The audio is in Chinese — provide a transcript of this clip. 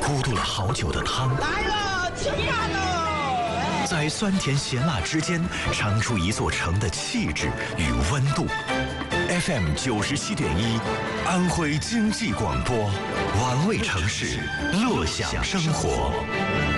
咕嘟了好久的汤， 来了，吃饭喽！ 在酸甜咸辣之间尝出一座城的气质与温度。FM 97.1，安徽经济广播，玩味城市，乐享生活。